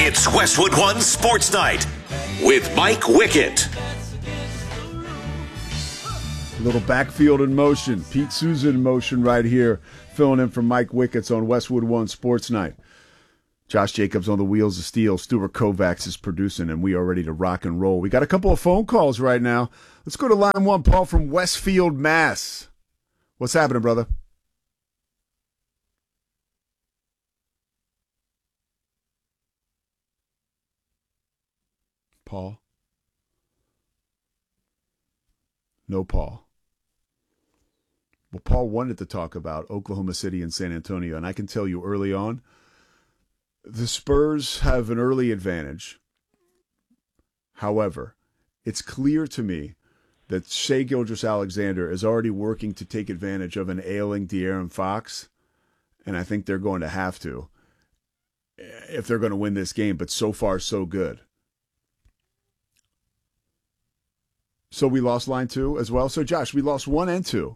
It's Westwood One Sports Night with Mike Wickett. A little backfield in motion. Pete Souza in motion right here, filling in for Mike Wicketts on Westwood One Sports Night. Josh Jacobs on the wheels of steel. Stuart Kovacs is producing, and we are ready to rock and roll. We got a couple of phone calls right now. Let's go to line one. Paul from Westfield, Mass. What's happening, brother? Paul? No Paul. Well, Paul wanted to talk about Oklahoma City and San Antonio, and I can tell you early on, the Spurs have an early advantage. However, it's clear to me that Shai Gilgeous-Alexander is already working to take advantage of an ailing De'Aaron Fox, and I think they're going to have to if they're going to win this game, but so far, so good. So we lost line two as well. So, Josh, we lost 1 and 2.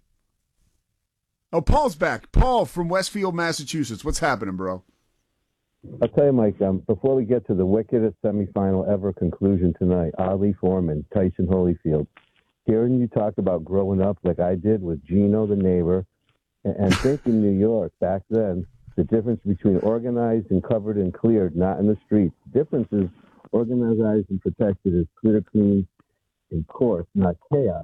Oh, Paul's back. Paul from Westfield, Massachusetts. What's happening, bro? I'll tell you, Mike, before we get to the wickedest semifinal ever conclusion tonight, Ali Foreman, Tyson Holyfield, hearing you talk about growing up like I did with Gino the neighbor, and thinking New York back then, the difference between organized and covered and cleared, not in the streets. The difference is organized and protected is clear, clean, and course, not chaos.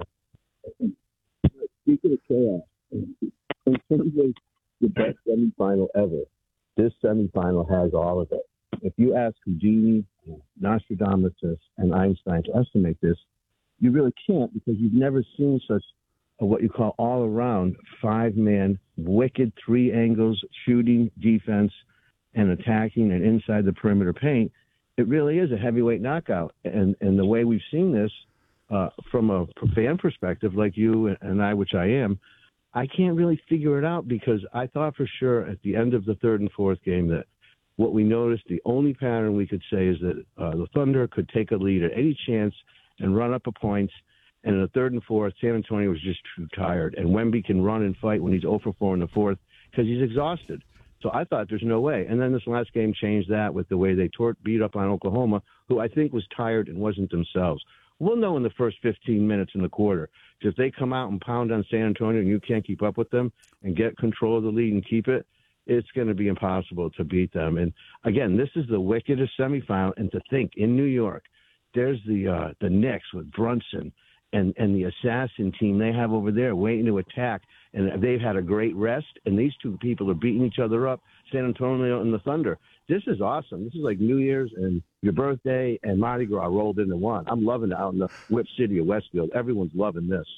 Speaking of chaos, in terms of the best semifinal ever, this semifinal has all of it. If you ask Houdini, Nostradamus, and Einstein to estimate this, you really can't, because you've never seen such a what you call all-around 5-man, wicked 3 angles, shooting, defense, and attacking, and inside the perimeter paint. It really is a heavyweight knockout. And the way we've seen this, from a fan perspective, like you and I, which I am, I can't really figure it out, because I thought for sure at the end of the third and fourth game that what we noticed, the only pattern we could say is that the Thunder could take a lead at any chance and run up a point. And in the third and fourth, San Antonio was just too tired. And Wemby can run and fight when he's 0 for 4 in the fourth because he's exhausted. So I thought there's no way. And then this last game changed that with the way they beat up on Oklahoma, who I think was tired and wasn't themselves. We'll know in the first 15 minutes in the quarter. If they come out and pound on San Antonio and you can't keep up with them and get control of the lead and keep it, it's going to be impossible to beat them. And, again, this is the wickedest semifinal. And to think, in New York, there's the Knicks with Brunson and the assassin team they have over there waiting to attack. And they've had a great rest, and these two people are beating each other up, San Antonio and the Thunder. This is awesome. This is like New Year's and your birthday and Mardi Gras rolled into one. I'm loving it out in the Whip City of Westfield. Everyone's loving this.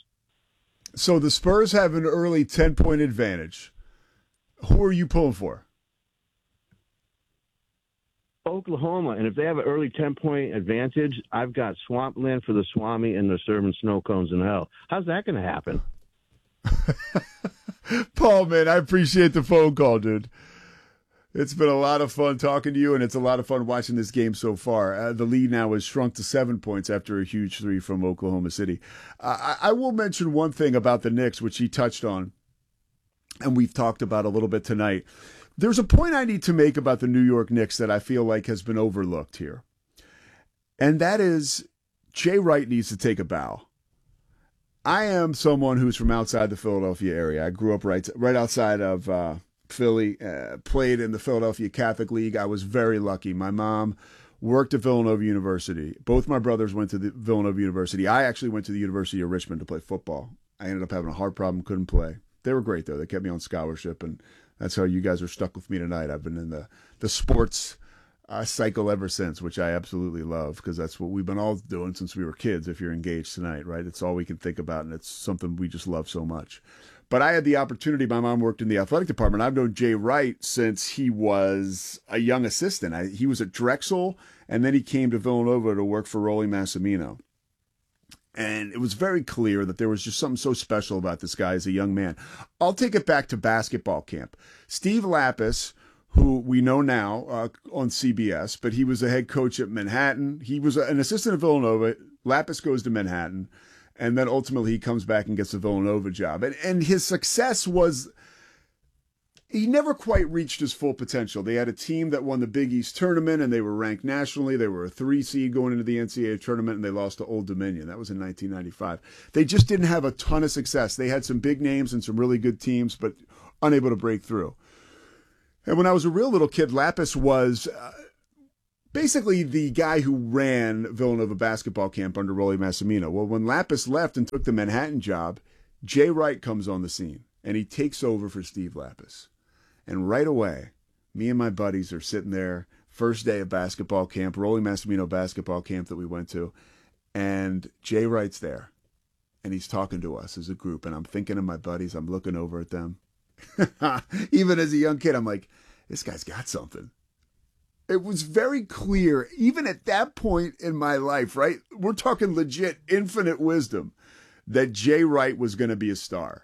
So the Spurs have an early 10-point advantage. Who are you pulling for? Oklahoma, and if they have an early 10-point advantage, I've got swampland for the Swami, and they're serving snow cones in hell. How's that going to happen? Paul, man, I appreciate the phone call, dude. It's been a lot of fun talking to you, and it's a lot of fun watching this game so far. The lead now has shrunk to 7 points after a huge 3 from Oklahoma City. I will mention one thing about the Knicks, which he touched on, and we've talked about a little bit tonight. There's a point I need to make about the New York Knicks that I feel like has been overlooked here, and that is Jay Wright needs to take a bow. I am someone who's from outside the Philadelphia area. I grew up right outside of Philly, played in the Philadelphia Catholic League. I was very lucky. My mom worked at Villanova University. Both my brothers went to the Villanova University. I actually went to the University of Richmond to play football. I ended up having a heart problem, couldn't play. They were great, though. They kept me on scholarship, and that's how you guys are stuck with me tonight. I've been in the sports cycle ever since, which I absolutely love, because that's what we've been all doing since we were kids, if you're engaged tonight, right? It's all we can think about, and it's something we just love so much. But I had the opportunity. My mom worked in the athletic department. I've known Jay Wright since he was a young assistant. He was at Drexel, and then he came to Villanova to work for Rolly Massimino. And it was very clear that there was just something so special about this guy as a young man. I'll take it back to basketball camp. Steve Lapis, who we know now on CBS, but he was a head coach at Manhattan. He was an assistant at Villanova. Lapis goes to Manhattan. And then ultimately he comes back and gets the Villanova job. And his success was he never quite reached his full potential. They had a team that won the Big East tournament, and they were ranked nationally. They were a 3 seed going into the NCAA tournament, and they lost to Old Dominion. That was in 1995. They just didn't have a ton of success. They had some big names and some really good teams, but unable to break through. And when I was a real little kid, Lapis was basically the guy who ran Villanova basketball camp under Rolly Massimino. Well, when Lapis left and took the Manhattan job, Jay Wright comes on the scene, and he takes over for Steve Lapis. And right away, me and my buddies are sitting there, first day of basketball camp, Rolly Massimino basketball camp that we went to, and Jay Wright's there, and he's talking to us as a group, and I'm thinking of my buddies, I'm looking over at them. Even as a young kid, I'm like, this guy's got something. It was very clear, even at that point in my life, right? We're talking legit infinite wisdom, that Jay Wright was going to be a star.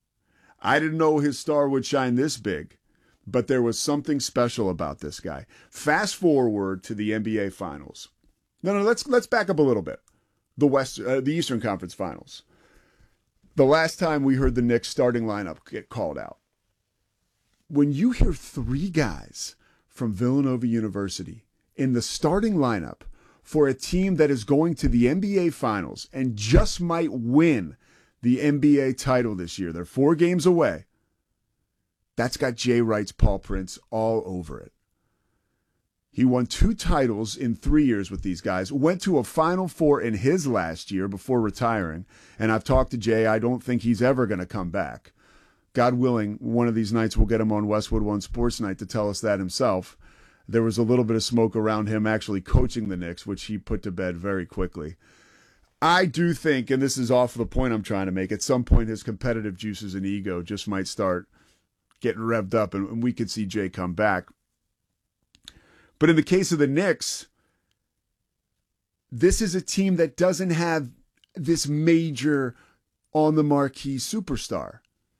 I didn't know his star would shine this big, but there was something special about this guy. Fast forward to the NBA Finals. No, let's back up a little bit. The Eastern Conference Finals. The last time we heard the Knicks starting lineup get called out. When you hear 3 guys from Villanova University in the starting lineup for a team that is going to the NBA Finals and just might win the NBA title this year, they're 4 games away. That's got Jay Wright's paw prints all over it. He won 2 titles in 3 years with these guys, went to a Final Four in his last year before retiring, and I've talked to Jay. I don't think he's ever going to come back. God willing, one of these nights we'll get him on Westwood One Sports Night to tell us that himself. There was a little bit of smoke around him actually coaching the Knicks, which he put to bed very quickly. I do think, and this is off the point I'm trying to make, at some point his competitive juices and ego just might start getting revved up, and we could see Jay come back. But in the case of the Knicks, this is a team that doesn't have this major on-the-marquee superstar.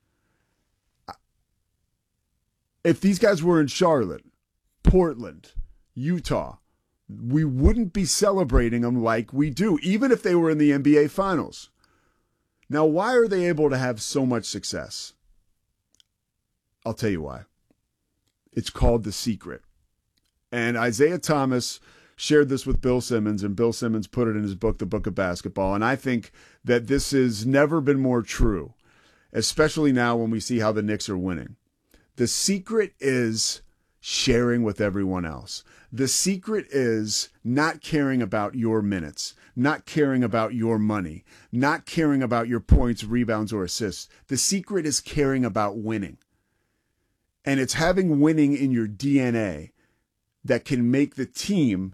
If these guys were in Charlotte, Portland, Utah, we wouldn't be celebrating them like we do, even if they were in the NBA Finals. Now, why are they able to have so much success? I'll tell you why. It's called The Secret. And Isaiah Thomas shared this with Bill Simmons, and Bill Simmons put it in his book, The Book of Basketball. And I think that this has never been more true, especially now when we see how the Knicks are winning. The secret is sharing with everyone else. The secret is not caring about your minutes, not caring about your money, not caring about your points, rebounds, or assists. The secret is caring about winning. And it's having winning in your DNA that can make the team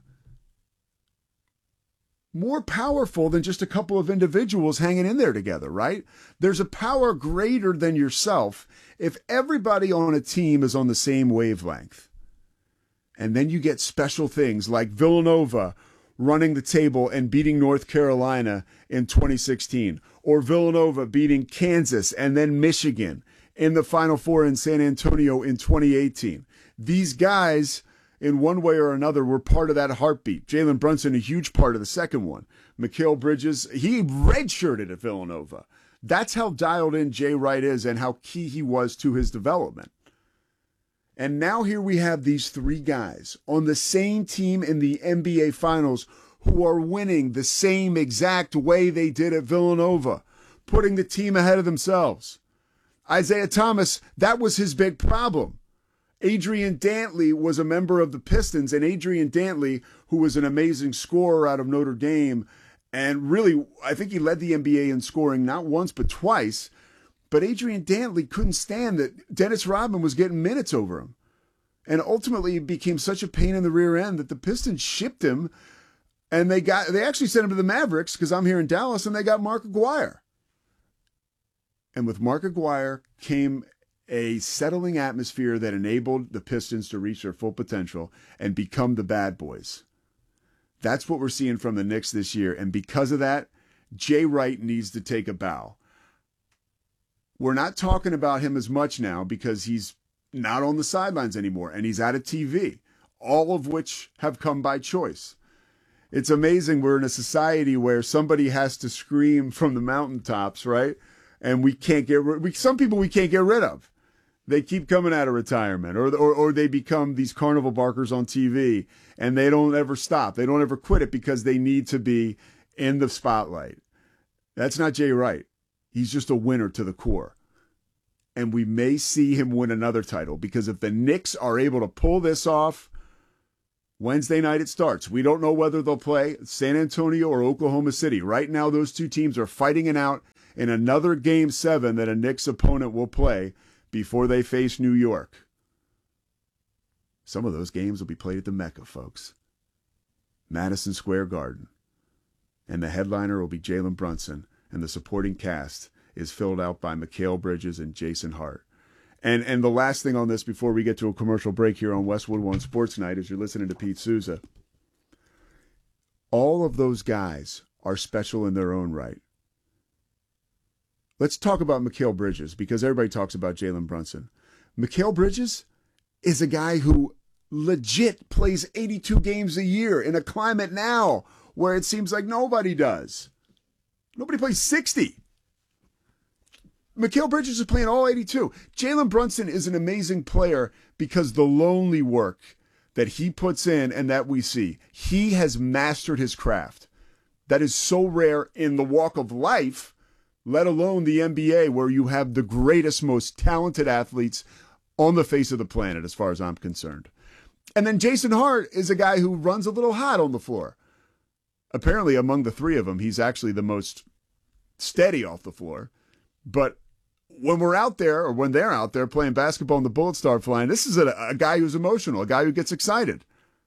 more powerful than just a couple of individuals hanging in there together, right? There's a power greater than yourself if everybody on a team is on the same wavelength. And then you get special things like Villanova running the table and beating North Carolina in 2016, or Villanova beating Kansas and then Michigan in the Final Four in San Antonio in 2018. These guys, in one way or another, were part of that heartbeat. Jalen Brunson, a huge part of the second one. Mikal Bridges, he redshirted at Villanova. That's how dialed in Jay Wright is and how key he was to his development. And now here we have these 3 guys on the same team in the NBA Finals who are winning the same exact way they did at Villanova, putting the team ahead of themselves. Isaiah Thomas, that was his big problem. Adrian Dantley was a member of the Pistons, and Adrian Dantley, who was an amazing scorer out of Notre Dame, and really, I think he led the NBA in scoring not once but twice, but Adrian Dantley couldn't stand that Dennis Rodman was getting minutes over him. And ultimately, it became such a pain in the rear end that the Pistons shipped him, and they actually sent him to the Mavericks, because I'm here in Dallas, and they got Mark Aguirre. And with Mark Aguirre came a settling atmosphere that enabled the Pistons to reach their full potential and become the bad boys. That's what we're seeing from the Knicks this year. And because of that, Jay Wright needs to take a bow. We're not talking about him as much now because he's not on the sidelines anymore and he's out of TV, all of which have come by choice. It's amazing we're in a society where somebody has to scream from the mountaintops, right? And we can't get some people we can't get rid of. They keep coming out of retirement, or they become these carnival barkers on TV, and they don't ever stop. They don't ever quit it because they need to be in the spotlight. That's not Jay Wright. He's just a winner to the core. And we may see him win another title, because if the Knicks are able to pull this off, Wednesday night it starts. We don't know whether they'll play San Antonio or Oklahoma City. Right now, those two teams are fighting it out in another Game 7 that a Knicks opponent will play before they face New York. Some of those games will be played at the Mecca, folks. Madison Square Garden. And the headliner will be Jalen Brunson, and the supporting cast is filled out by Mikal Bridges and Jason Hart. And the last thing on this before we get to a commercial break here on Westwood One Sports Night, as you're listening to Pete Souza, all of those guys are special in their own right. Let's talk about Mikal Bridges, because everybody talks about Jalen Brunson. Mikal Bridges is a guy who legit plays 82 games a year in a climate now where it seems like nobody does. Nobody plays 60. Mikal Bridges is playing all 82. Jalen Brunson is an amazing player because the lonely work that he puts in and that we see, he has mastered his craft. That is so rare in the walk of life, let alone the NBA, where you have the greatest, most talented athletes on the face of the planet, as far as I'm concerned. And then Jason Hart is a guy who runs a little hot on the floor. Apparently, among the three of them, he's actually the most steady off the floor. But when we're out there, or when they're out there playing basketball and the bullets start flying, this is a guy who's emotional, a guy who gets excited.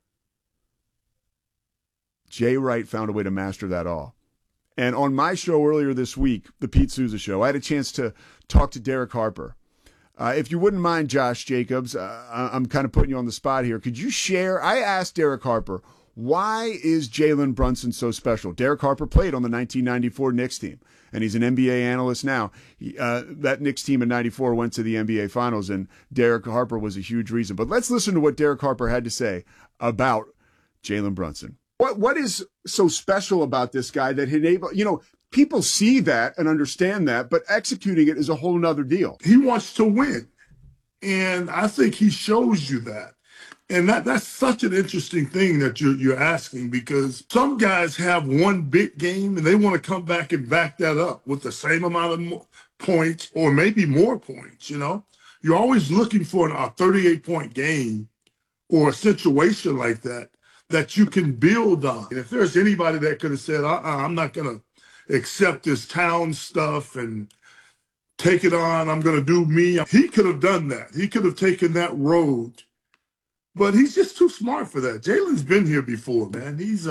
Jay Wright found a way to master that all. And on my show earlier this week, the Pete Souza Show, I had a chance to talk to Derek Harper. If you wouldn't mind, Josh Jacobs, I'm kind of putting you on the spot here. Could you share? I asked Derek Harper, why is Jalen Brunson so special? Derek Harper played on the 1994 Knicks team, and he's an NBA analyst now. That Knicks team in 94 went to the NBA Finals, and Derek Harper was a huge reason. But let's listen to what Derek Harper had to say about Jalen Brunson. What is so special about this guy that people see that and understand that, but executing it is a whole nother deal. He wants to win, and I think he shows you that. And that's such an interesting thing that you're asking, because some guys have one big game and they want to come back and back that up with the same amount of points or maybe more points, You're always looking for a 38-point game or a situation like that you can build on. And if there's anybody that could have said, I'm not going to accept this town stuff and take it on, I'm going to do me, he could have done that. He could have taken that road. But he's just too smart for that. Jalen's been here before, man. He's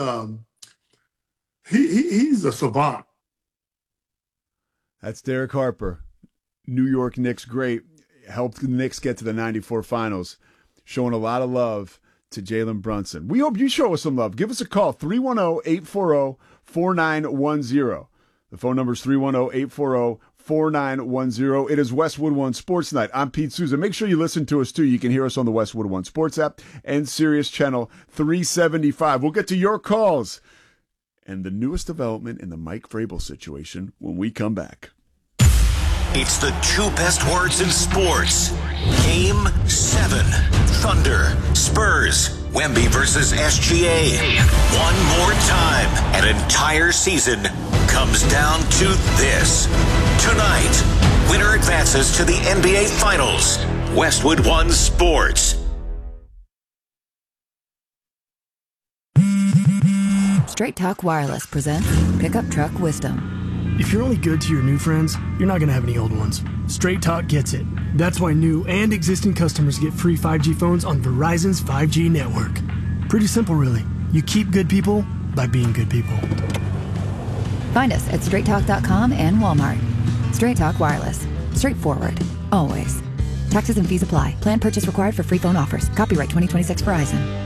a savant. That's Derek Harper, New York Knicks great, helped the Knicks get to the 94 Finals, showing a lot of love to Jalen Brunson. We hope you show us some love. Give us a call, 310-840-4910. The phone number is 310-840-4910. It is Westwood One Sports Night. I'm Pete Souza. Make sure you listen to us, too. You can hear us on the Westwood One Sports app and Sirius Channel 375. We'll get to your calls and the newest development in the Mike Vrabel situation when we come back. It's the two best words in sports. Game 7. Thunder, Spurs, Wemby versus SGA. One more time, an entire season comes down to this. Tonight, winner advances to the NBA Finals. Westwood One Sports. Straight Talk Wireless presents Pickup Truck Wisdom. If you're only good to your new friends, you're not going to have any old ones. Straight Talk gets it. That's why new and existing customers get free 5G phones on Verizon's 5G network. Pretty simple, really. You keep good people by being good people. Find us at straighttalk.com and Walmart. Straight Talk Wireless. Straightforward. Always. Taxes and fees apply. Plan purchase required for free phone offers. Copyright 2026 Verizon.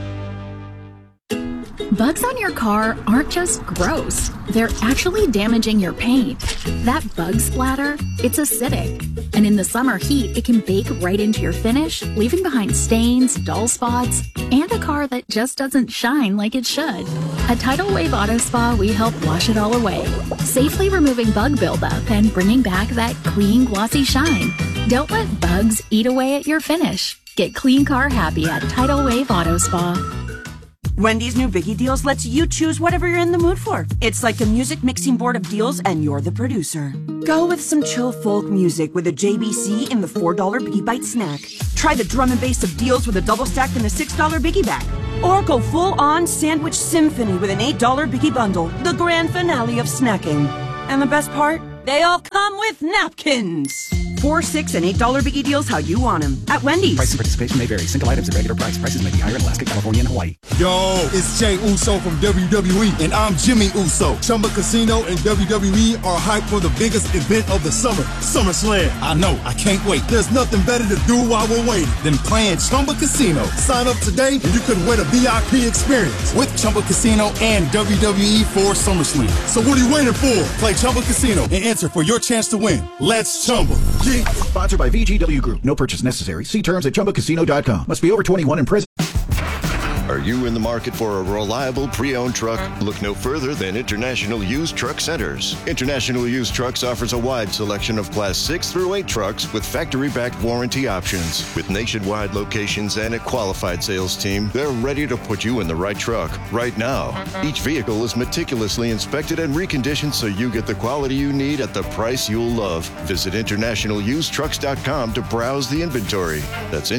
Bugs on your car aren't just gross. They're actually damaging your paint. That bug splatter, it's acidic. And in the summer heat, it can bake right into your finish, leaving behind stains, dull spots, and a car that just doesn't shine like it should. At Tidal Wave Auto Spa, we help wash it all away, safely removing bug buildup and bringing back that clean, glossy shine. Don't let bugs eat away at your finish. Get clean car happy at Tidal Wave Auto Spa. Wendy's new Biggie Deals lets you choose whatever you're in the mood for. It's like a music mixing board of deals, and you're the producer. Go with some chill folk music with a JBC in the $4 Biggie Bite snack. Try the drum and bass of deals with a double stack in the $6 Biggie bag. Or go full-on sandwich symphony with an $8 Biggie bundle, the grand finale of snacking. And the best part? They all come with napkins. $4, $6, and $8 Biggie Deals how you want them at Wendy's. Price and participation may vary. Single items at regular price. Prices may be higher in Alaska, California, and Hawaii. Yo, it's Jay Uso from WWE, and I'm Jimmy Uso. Chumba Casino and WWE are hyped for the biggest event of the summer, SummerSlam. I know, I can't wait. There's nothing better to do while we're waiting than playing Chumba Casino. Sign up today, and you could win a VIP experience with Chumba Casino and WWE for SummerSlam. So what are you waiting for? Play Chumba Casino and enter for your chance to win. Let's Chumba. Sponsored by VGW Group. No purchase necessary. See terms at ChumbaCasino.com. Must be over 21 and present. Are you in the market for a reliable pre-owned truck? Look no further than International Used Truck Centers. International Used Trucks offers a wide selection of Class 6 through 8 trucks with factory-backed warranty options. With nationwide locations and a qualified sales team, they're ready to put you in the right truck right now. Each vehicle is meticulously inspected and reconditioned so you get the quality you need at the price you'll love. Visit InternationalUsedTrucks.com to browse the inventory. That's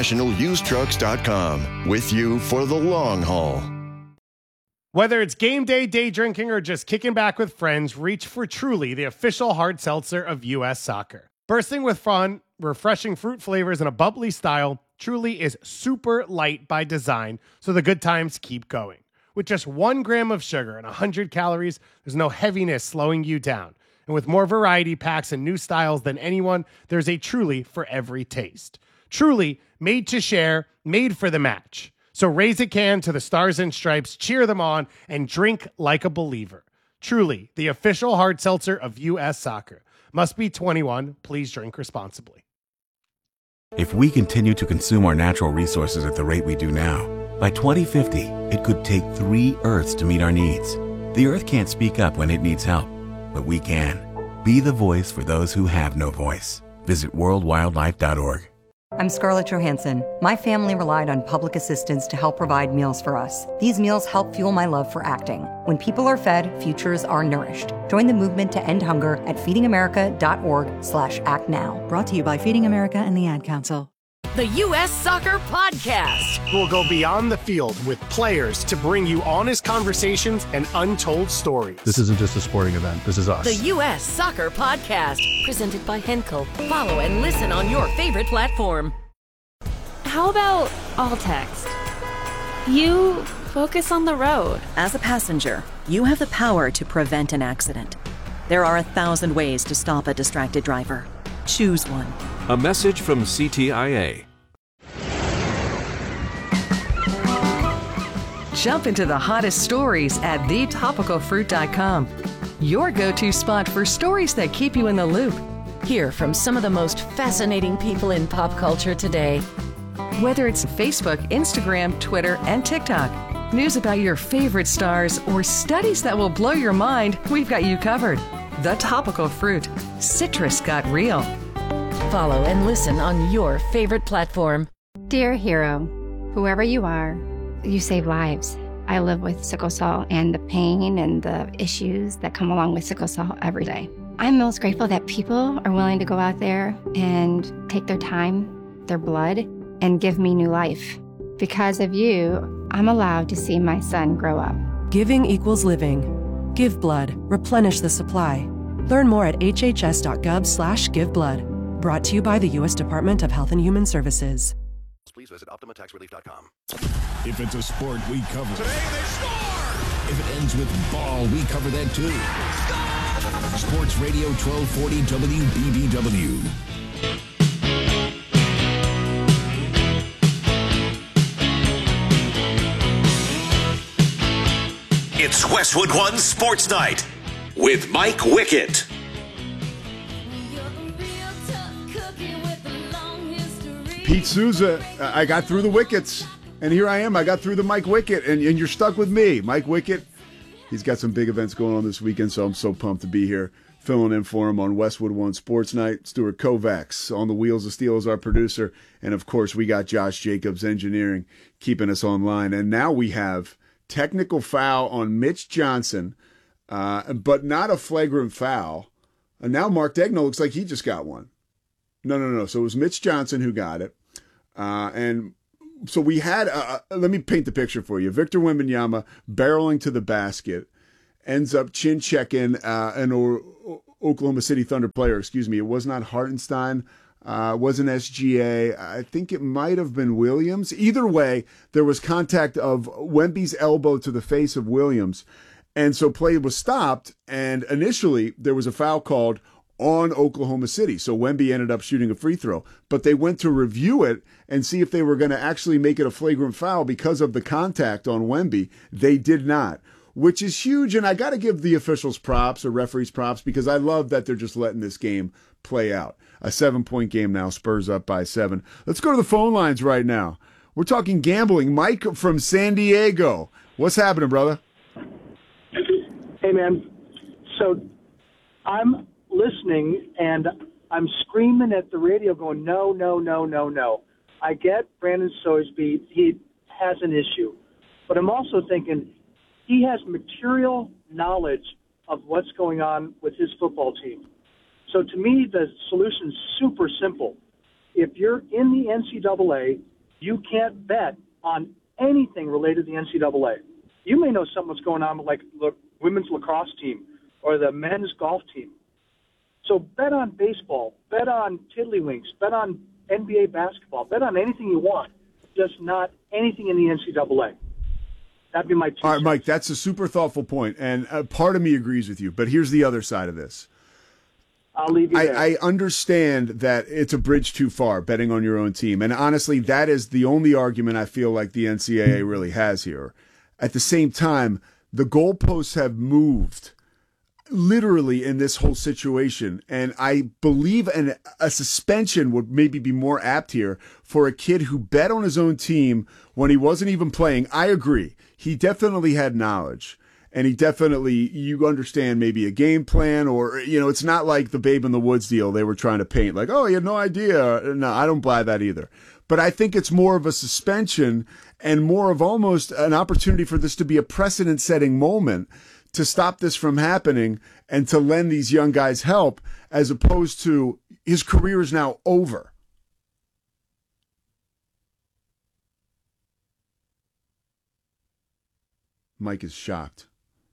InternationalUsedTrucks.com. With you for the long haul. Whether it's game day, day drinking, or just kicking back with friends, reach for Truly, the official hard seltzer of U.S. Soccer. Bursting with fun, refreshing fruit flavors, and a bubbly style, Truly is super light by design, so the good times keep going. With just 1 gram of sugar and 100 calories, there's no heaviness slowing you down. And with more variety packs and new styles than anyone, there's a Truly for every taste. Truly, made to share, made for the match. So raise a can to the Stars and Stripes, cheer them on, and drink like a believer. Truly, the official hard seltzer of U.S. Soccer. Must be 21. Please drink responsibly. If we continue to consume our natural resources at the rate we do now, by 2050, it could take 3 Earths to meet our needs. The Earth can't speak up when it needs help, but we can. Be the voice for those who have no voice. Visit worldwildlife.org. I'm Scarlett Johansson. My family relied on public assistance to help provide meals for us. These meals help fuel my love for acting. When people are fed, futures are nourished. Join the movement to end hunger at feedingamerica.org/actnow. Brought to you by Feeding America and the Ad Council. The U.S. Soccer Podcast will go beyond the field with players to bring you honest conversations and untold stories. This isn't just a sporting event. This is us. The U.S. Soccer Podcast, presented by Henkel. Follow and listen on your favorite platform. How about all text? You focus on the road. As a passenger, you have the power to prevent an accident. There are 1,000 ways to stop a distracted driver. Choose one. A message from CTIA. Jump into the hottest stories at thetopicalfruit.com. Your go-to spot for stories that keep you in the loop. Hear from some of the most fascinating people in pop culture today. Whether it's Facebook, Instagram, Twitter, and TikTok, news about your favorite stars, or studies that will blow your mind, we've got you covered. The Topical Fruit. Citrus got real. Follow and listen on your favorite platform. Dear hero, whoever you are, you save lives. I live with sickle cell and the pain and the issues that come along with sickle cell every day. I'm most grateful that people are willing to go out there and take their time, their blood, and give me new life. Because of you, I'm allowed to see my son grow up. Giving equals living. Give blood. Replenish the supply. Learn more at hhs.gov/giveblood. Brought to you by the U.S. Department of Health and Human Services. Please visit OptimaTaxRelief.com. If it's a sport, we cover it. Today they score! If it ends with ball, we cover that too. Score! Sports Radio 1240 WBBW. It's Westwood One Sports Night with Mike Wickett. Pete Souza, I got through the wickets, and here I am. I got through the Mike Wickett, and you're stuck with me. Mike Wickett, he's got some big events going on this weekend, so I'm so pumped to be here filling in for him on Westwood One Sports Night. Stuart Kovacs on the Wheels of Steel is our producer. And, of course, we got Josh Jacobs Engineering keeping us online. And now we have technical foul on Mitch Johnson, but not a flagrant foul. And now Mark Daigneault looks like he just got one. No. So it was Mitch Johnson who got it. And so we had, let me paint the picture for you. Victor Wembanyama barreling to the basket, ends up chin checking an Oklahoma City Thunder player. Excuse me. It was not Hartenstein. Wasn't SGA. I think it might have been Williams. Either way, there was contact of Wemby's elbow to the face of Williams. And so play was stopped. And initially there was a foul called on Oklahoma City. So Wemby ended up shooting a free throw, but they went to review it and see if they were going to actually make it a flagrant foul because of the contact on Wemby. They did not, which is huge. And I got to give the officials props or referees props because I love that they're just letting this game play out. A 7-point game now, Spurs up by 7. Let's go to the phone lines right now. We're talking gambling. Mike from San Diego. What's happening, brother? Hey, man. So I'm listening, and I'm screaming at the radio going, no. I get Brandon Soisby. He has an issue. But I'm also thinking he has material knowledge of what's going on with his football team. So to me, the solution is super simple. If you're in the NCAA, you can't bet on anything related to the NCAA. You may know something that's going on with, like, the women's lacrosse team or the men's golf team. So bet on baseball, bet on tiddlywinks, bet on NBA basketball, bet on anything you want, just not anything in the NCAA. That'd be my 2 All right, Mike, that's a super thoughtful point, and part of me agrees with you, but here's the other side of this. I'll leave you there. I understand that it's a bridge too far, betting on your own team, and honestly, that is the only argument I feel like the NCAA really has here. At the same time, the goalposts have moved literally in this whole situation. And I believe a suspension would maybe be more apt here for a kid who bet on his own team when he wasn't even playing. I agree. He definitely had knowledge. And he definitely, you understand maybe a game plan or, it's not like the Babe in the Woods deal they were trying to paint. Like, oh, you had no idea. No, I don't buy that either. But I think it's more of a suspension and more of almost an opportunity for this to be a precedent-setting moment to stop this from happening and to lend these young guys help, as opposed to his career is now over. Mike is shocked.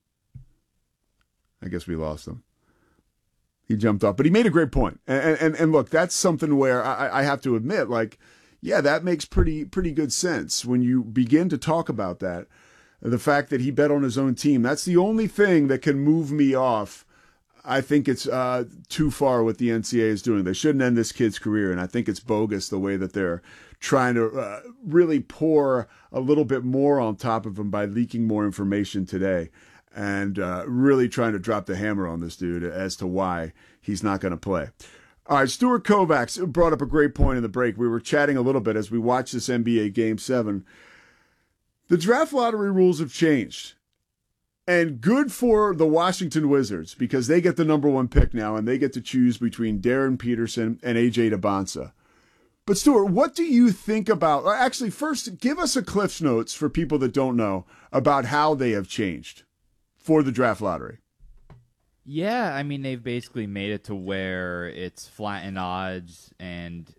I guess we lost him. He jumped off, but he made a great point. And look, that's something where I have to admit, like, yeah, that makes pretty good sense when you begin to talk about that. The fact that he bet on his own team, that's the only thing that can move me off. I think it's too far what the NCAA is doing. They shouldn't end this kid's career, and I think it's bogus the way that they're trying to really pour a little bit more on top of him by leaking more information today and really trying to drop the hammer on this dude as to why he's not going to play. All right, Stuart Kovacs brought up a great point in the break. We were chatting a little bit as we watched this NBA Game 7. The draft lottery rules have changed. And good for the Washington Wizards because they get the number 1 pick now and they get to choose between Darren Peterson and A.J. Debonsa. But Stuart, what do you think about, or actually first, give us a Cliff's Notes for people that don't know about how they have changed for the draft lottery. Yeah, I mean, they've basically made it to where it's flattened odds and,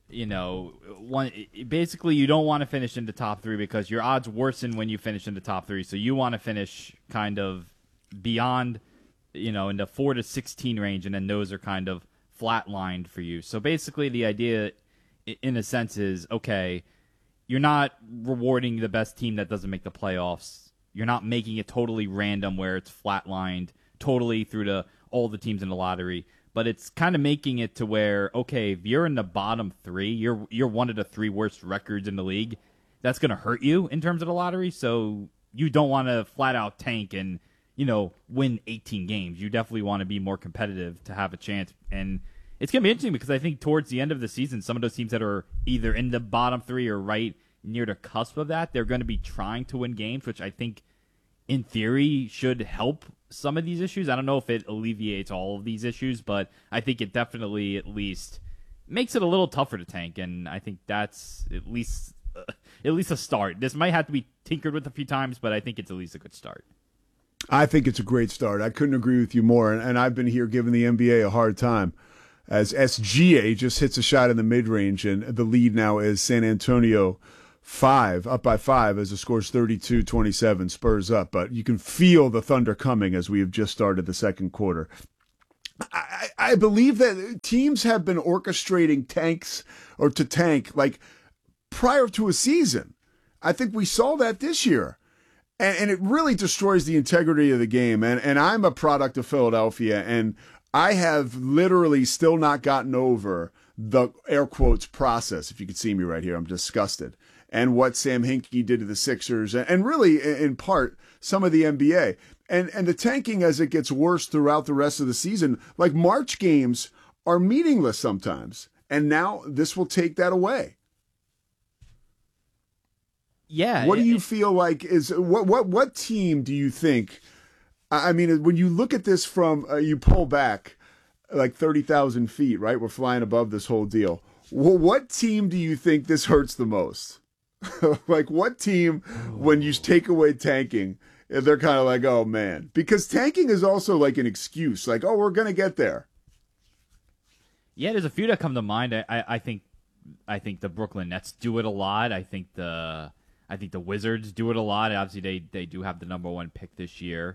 basically you don't want to finish in the top 3 because your odds worsen when you finish in the top 3. So you want to finish kind of beyond, in the 4 to 16 range, and then those are kind of flatlined for you. So basically the idea, in a sense, is, okay, you're not rewarding the best team that doesn't make the playoffs. You're not making it totally random where it's flatlined totally through all the teams in the lottery, but it's kind of making it to where, okay, if you're in the bottom 3, you're one of the 3 worst records in the league. That's going to hurt you in terms of the lottery, so you don't want to flat out tank and, win 18 games. You definitely want to be more competitive to have a chance, and it's going to be interesting because I think towards the end of the season, some of those teams that are either in the bottom 3 or right near the cusp of that, they're going to be trying to win games, which I think in theory should help some of these issues. I don't know if it alleviates all of these issues, but I think it definitely at least makes it a little tougher to tank, and I think that's at least a start. This might have to be tinkered with a few times, but I think it's at least a good start. I think it's a great start. I couldn't agree with you more, and I've been here giving the NBA a hard time as SGA just hits a shot in the mid-range, and the lead now is San Antonio up by 5 as the score's 32-27, Spurs up. But you can feel the thunder coming as we have just started the second quarter. I believe that teams have been orchestrating tanks or to tank like prior to a season. I think we saw that this year. And it really destroys the integrity of the game. And I'm a product of Philadelphia, and I have literally still not gotten over the air quotes process. If you could see me right here, I'm disgusted. And what Sam Hinkie did to the Sixers, and really, in part, some of the NBA. And the tanking as it gets worse throughout the rest of the season, like March games are meaningless sometimes. And now this will take that away. Yeah. What do you feel like is what team do you think? I mean, when you look at this from you pull back like 30,000 feet, right? We're flying above this whole deal. What team do you think this hurts the most? Like what team, when you take away tanking, they're kind of like, oh man, because tanking is also like an excuse, like, oh, we're gonna get there. Yeah, there's a few that come to mind. I think the Brooklyn Nets do it a lot. I think the Wizards do it a lot. Obviously, they do have the number 1 pick this year.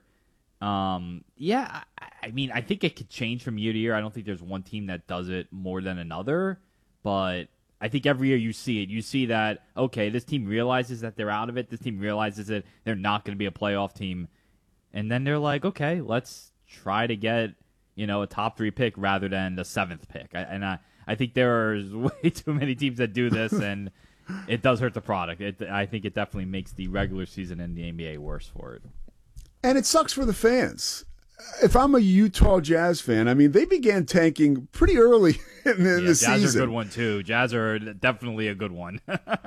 Yeah, I mean, I think it could change from year to year. I don't think there's one team that does it more than another, but I think every year you see it. You see that, okay, this team realizes that they're out of it. This team realizes that they're not going to be a playoff team. And then they're like, okay, let's try to get, a top 3 pick rather than the 7th pick. I think there's way too many teams that do this, and it does hurt the product. I think it definitely makes the regular season in the NBA worse for it. And it sucks for the fans. If I'm a Utah Jazz fan, I mean, they began tanking pretty early in the season. Jazz are a good one, too. Jazz are definitely a good one.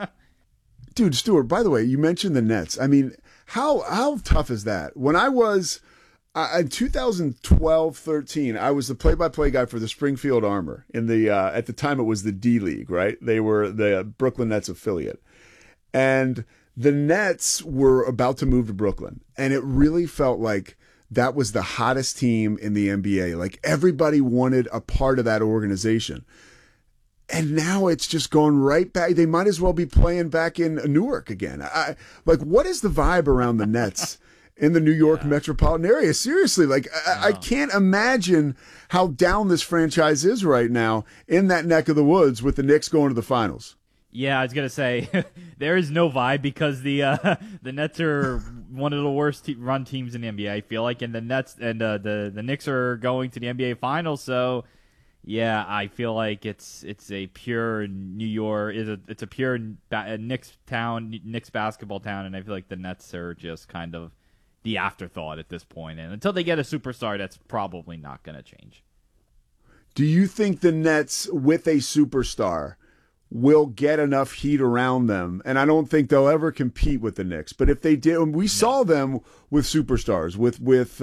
Dude, Stuart, by the way, you mentioned the Nets. I mean, how tough is that? When I was, in 2012-13, I was the play-by-play guy for the Springfield Armor. At the time, it was the D-League, right? They were the Brooklyn Nets affiliate. And the Nets were about to move to Brooklyn. And it really felt like that was the hottest team in the NBA. Like everybody wanted a part of that organization. And now it's just going right back. They might as well be playing back in Newark again. What is the vibe around the Nets in the New York metropolitan area? Seriously, I can't imagine how down this franchise is right now in that neck of the woods with the Knicks going to the finals. Yeah, I was gonna say there is no vibe because the Nets are one of the worst run teams in the NBA. I feel like, and the Nets and the Knicks are going to the NBA Finals. So, yeah, I feel like it's a pure New York. It's a pure Knicks town, Knicks basketball town, and I feel like the Nets are just kind of the afterthought at this point. And until they get a superstar, that's probably not gonna change. Do you think the Nets with a superstar will get enough heat around them? And I don't think they'll ever compete with the Knicks. But if they did, and we saw them with superstars, with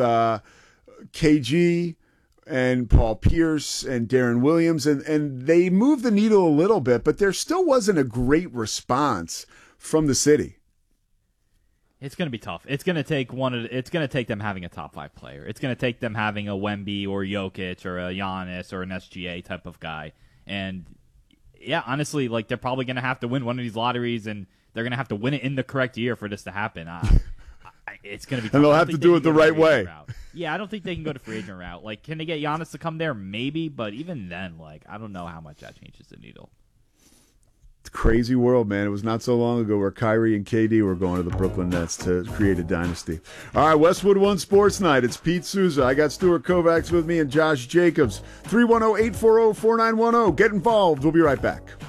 KG and Paul Pierce and Darren Williams, and they moved the needle a little bit, but there still wasn't a great response from the city. It's going to be tough. It's going to take it's going to take them having a top 5 player. It's going to take them having a Wemby or Jokic or a Giannis or an SGA type of guy. And yeah, honestly, they're probably going to have to win one of these lotteries, and they're going to have to win it in the correct year for this to happen. It's going to be tough. And they'll have to do it the right way. Yeah, I don't think they can go to free agent route. Can they get Giannis to come there? Maybe, but even then, I don't know how much that changes the needle. It's a crazy world, man. It was not so long ago where Kyrie and KD were going to the Brooklyn Nets to create a dynasty. All right, Westwood One Sports Night. It's Pete Souza. I got Stuart Kovacs with me and Josh Jacobs. 310-840-4910. Get involved. We'll be right back.